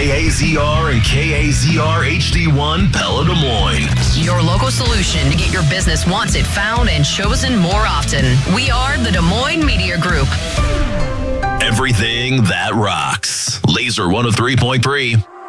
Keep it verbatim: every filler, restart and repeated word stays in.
K A Z R and K A Z R H D one Pella Des Moines. Your local solution to get your business wanted, found, and chosen more often. We are the Des Moines Media Group. Everything that rocks. Laser one oh three point three.